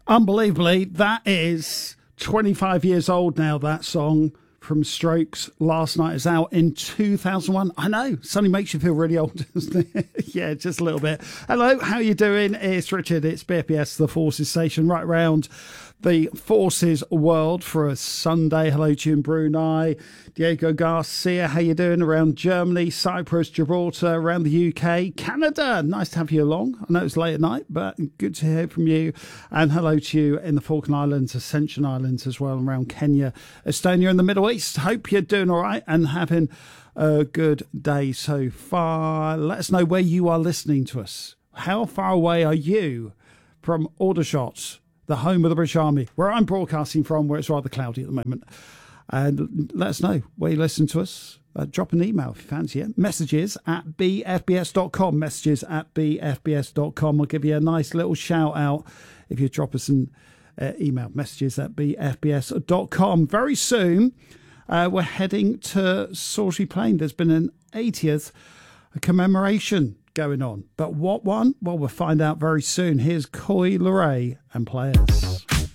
Unbelievably, that is 25 years old now, that song from Strokes. Last Night is out in 2001. I know, suddenly makes you feel really old, doesn't it? Yeah, just a little bit. Hello, how you doing? It's Richard, it's BFBS, the Forces Station, right round the Forces world for a Sunday. Hello to you in Brunei. Diego Garcia, how you doing? Around Germany, Cyprus, Gibraltar, around the UK, Canada. Nice to have you along. I know it's late at night, but good to hear from you. And hello to you in the Falkland Islands, Ascension Islands as well, around Kenya, Estonia and the Middle East. Hope you're doing all right and having a good day so far. Let us know where you are listening to us. How far away are you from Aldershot, the home of the British Army, where I'm broadcasting from, where it's rather cloudy at the moment? And let us know where you listen to us. Drop an email if you fancy it. Messages at bfbs.com. Messages at bfbs.com. I'll give you a nice little shout out if you drop us an email. Messages at bfbs.com. Very soon, we're heading to Salisbury Plain. There's been an 80th commemoration going on. But what one? Well, we'll find out very soon. Here's Coi Leray and Players.